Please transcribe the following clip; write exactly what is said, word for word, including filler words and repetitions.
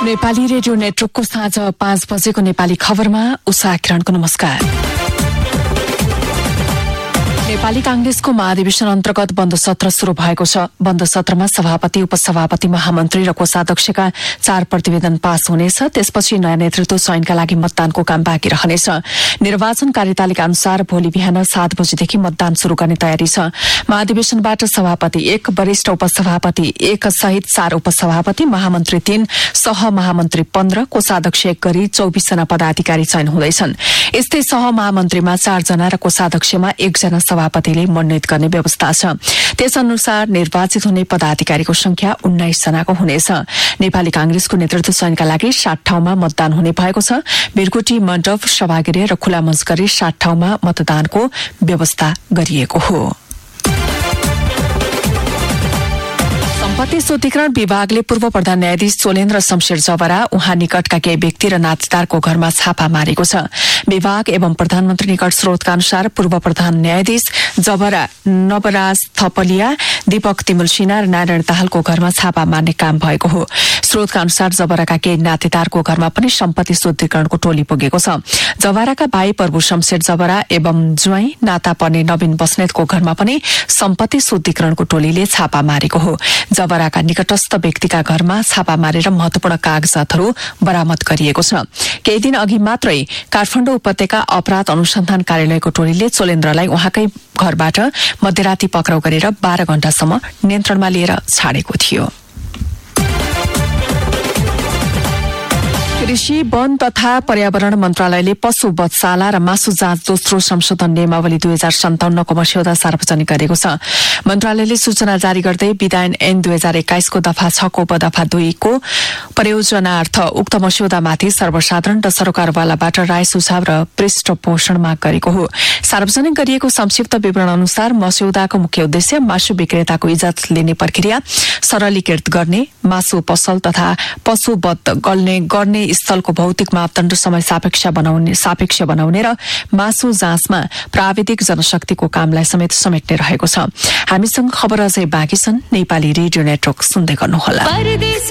Nepali radio नेटवर्कको साँझ पाँच बजेको नेपाली खबरमा उषा किरणको नमस्कार। नेपाली कांग्रेसको महाधिवेशन अन्तर्गत बन्द सत्र शुरू भएको छ। बन्द सत्रमा सभापति, उपसभापति, महामन्त्री र कोषाध्यक्षका चार प्रतिवेदन पास हुनेछ। त्यसपछि नयाँ नेतृत्व चयनका लागि मतदानको काम बाँकी रहनेछ। निर्वाचन कार्यतालिका अनुसार भोलि बिहान सात बजेदेखि मतदान शुरू गर्ने तयारी छ। महाधिवेशनबाट सभापति एक, वरिष्ठ उपसभापति एक सहित चार उपसभापति, महामन्त्री तीन, सह महामन्त्री पन्ध्र, कोषाध्यक्ष एक गरी चौबिस जना पदाधिकारी चयन हुँदैछन्। यस्तै सह महामन्त्रीमा चारजना र कोषाध्यक्षमा एकजना सभापतिले मनोनित गर्ने व्यवस्था छ। त्यसअनुसार निर्वाचित हुने पदाधिकारीको संख्या उन्नाइस जनाको हुनेछ। नेपाली कांग्रेसको नेतृत्व चयनका लागि सात ठाउँमा मतदान हुने भएको छ। बिरकुटी, मण्डप, सभागृह र खुला मञ्च गरी सात ठाउँमा मतदानको व्यवस्था गरिएको हो। सम्पत्ति शुद्धिकरण विभागले पूर्व प्रधान न्यायाधीश चोलेन्द्र शमशेर जबरा, उहाँ निकटका केही व्यक्ति र नातेदारको घरमा छापा मारेको छ। विभाग एवं प्रधानमन्त्री निकट स्रोतका अनुसार पूर्व प्रधान न्यायाधीश जबरा नवराज थपलिया, दीपक तिमुल सिन्हा र नारायण दाहालको घरमा छापा मार्ने काम भएको हो। स्रोतका अनुसार जबराका केही नातेदारको घरमा पनि सम्पत्ति शुद्धिकरणको टोली पुगेको छ। जबराका भाइ प्रभु शमशेर जबरा एवं ज्वाइँ नाता पर्ने नवीन बस्नेतको घरमा पनि सम्पत्ति शुद्धिकरणको टोलीले छापा मारेको हो। जबराका निकटस्थ व्यक्तिका घरमा छापा मारेर महत्वपूर्ण कागजातहरू बरामद गरिएको छ। केही दिन अघि मात्रै काठमाडौँ उपत्यका अपराध अनुसन्धान कार्यालयको टोलीले चोलेन्द्रलाई उहाँकै घरबाट मध्यराती पक्राउ गरेर बाह्र घण्टासम्म नियन्त्रणमा लिएर छाडेको थियो। कृषि, वन तथा पर्यावरण मन्त्रालयले पशु वधशाला र मासु जाँच दोस्रो संशोधन नियमावली दुई हजार सन्ताउन्नको मस्यौदा सार्वजनिक गरेको छ। मन्त्रालयले सूचना जारी गर्दै विधान ऐन दुई हजार एक्काइसको दफा छको उपदफा दुईको प्रयोजनार्थ उक्त मस्यौदामाथि सर्वसाधारण र सरकारवालाबाट राय सुझाव र पृष्ठपोषण माग गरेको हो। सार्वजनिक गरिएको संक्षिप्त विवरण अनुसार मस्यौदाको मुख्य उद्देश्य मासु विक्रेताको इजाजत लिने प्रक्रिया सरलीकृत गर्ने, मासु पसल तथा पशु वध गल्ने गर्ने स्थलको भौतिक मापदण्ड समय सापेक्ष बनाउने सापेक्ष बनाउने र मासु जाँचमा प्राविधिक जनशक्तिको कामलाई समेत समेट्ने रहेको छ। हामीसँग खबर अझै बाँकी छन्। नेपाली रेडियो नेटवर्क सुन्दै गर्नुहोला।